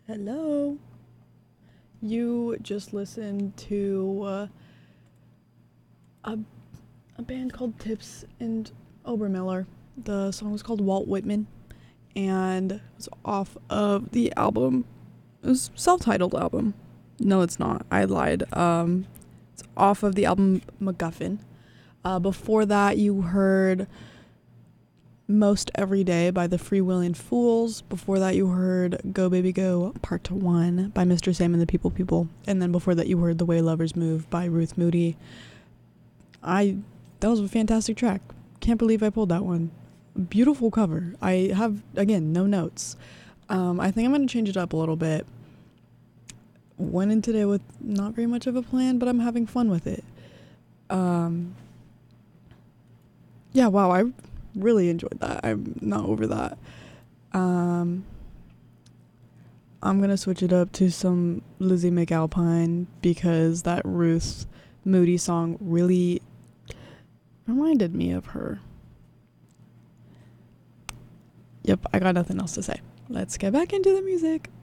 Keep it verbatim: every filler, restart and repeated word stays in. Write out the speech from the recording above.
Hello. You just listened to uh, a a band called Tips and Obermiller. The song was called Walt Whitman, and it was off of the album. It was a self-titled album. No, it's not. I lied. Um, it's off of the album MacGuffin. Uh, before that, you heard Most Every Day by the Freewheeling Fools. Before that, you heard Go Baby Go Part one by Mister Sam and the People People. And then before that, you heard The Way Lovers Move by Ruth Moody. I That was a fantastic track. Can't believe I pulled that one. Beautiful cover. I have, again, no notes. Um, I think I'm going to change it up a little bit. Went in today with not very much of a plan, but I'm having fun with it. Um, yeah, wow, I really enjoyed that. I'm not over that. Um, I'm gonna switch it up to some Lizzie McAlpine because that Ruth Moody song really reminded me of her. Yep, I got nothing else to say. Let's get back into the music.